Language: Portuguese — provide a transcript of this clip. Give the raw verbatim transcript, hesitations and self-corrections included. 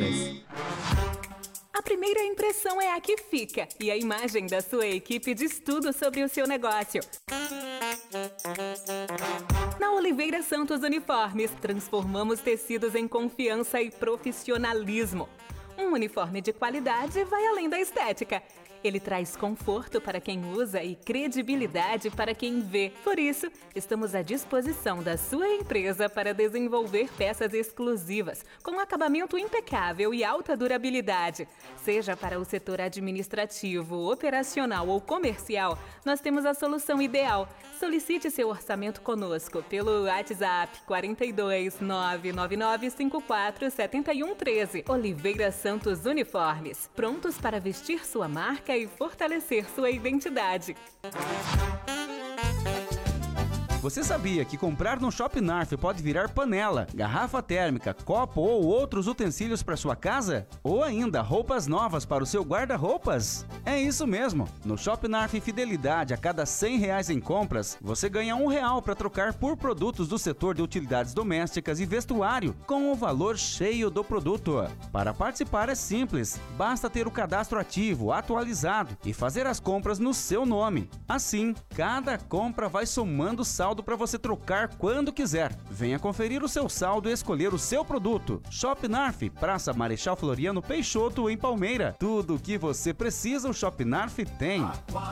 horas. A primeira impressão é a que fica e a imagem da sua equipe diz tudo sobre o seu negócio. Na Oliveira Santos Uniformes, transformamos tecidos em confiança e profissionalismo. Um uniforme de qualidade vai além da estética. Ele traz conforto para quem usa e credibilidade para quem vê. Por isso, estamos à disposição da sua empresa para desenvolver peças exclusivas, com acabamento impecável e alta durabilidade. Seja para o setor administrativo, operacional ou comercial, nós temos a solução ideal. Solicite seu orçamento conosco pelo WhatsApp quatro dois nove nove nove cinco quatro sete um um três. Oliveira Santos Uniformes, prontos para vestir sua marca e fortalecer sua identidade. Você sabia que comprar no Shopnarf pode virar panela, garrafa térmica, copo ou outros utensílios para sua casa? Ou ainda roupas novas para o seu guarda-roupas? É isso mesmo! No Shopnarf Fidelidade, a cada cem reais em compras, você ganha um real para trocar por produtos do setor de utilidades domésticas e vestuário, com o valor cheio do produto. Para participar é simples, basta ter o cadastro ativo, atualizado e fazer as compras no seu nome. Assim, cada compra vai somando saldo para você trocar quando quiser. Venha conferir o seu saldo e escolher o seu produto. Shopnarf, Praça Marechal Floriano Peixoto, em Palmeira. Tudo o que você precisa, o Shopnarf tem.